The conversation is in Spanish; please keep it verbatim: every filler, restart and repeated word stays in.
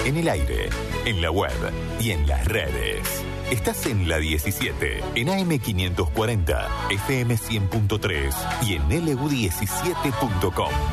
en el aire, en la web y en las redes. Estás en la diecisiete, en A M quinientos cuarenta, F M cien punto tres y en L U diecisiete punto com.